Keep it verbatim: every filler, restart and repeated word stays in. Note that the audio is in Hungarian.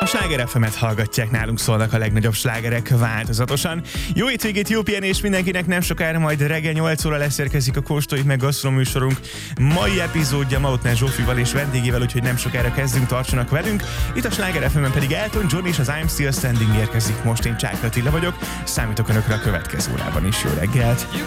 Sláger ef emet hallgatják, nálunk szólnak a legnagyobb slágerek változatosan. Jó hétvégét, jó pihenést mindenkinek, nem sokára majd reggel nyolc óra lesz érkezik a Kóstoljuk meg gasztroműsorunk mai epizódja Mautner Zsófival és vendégével, úgyhogy nem sokára kezdünk, tartsanak velünk. Itt a Sláger ef emen pedig Elton John és az I'm Still Standing érkezik. Most én Csáky Attila vagyok, számítok önökre a következő órában is. Jó reggelt!